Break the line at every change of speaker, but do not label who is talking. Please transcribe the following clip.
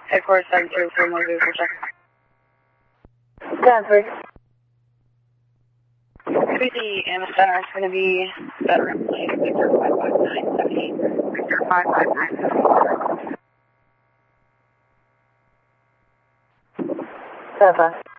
Headquarters, Sergeant 2 more vehicle check.
Stanford.
The Amos Center is going to be veteran plate Victor 55978. Victor 55978.
Papa.